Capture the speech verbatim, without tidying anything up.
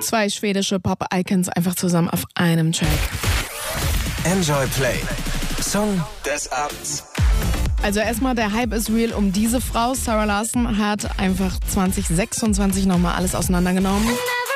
Zwei schwedische Pop-Icons einfach zusammen auf einem Track. Enjoy Play. Song des Abends. Also erstmal, der Hype ist real um diese Frau. Sarah Larsson hat einfach zwanzig sechsundzwanzig nochmal alles auseinandergenommen.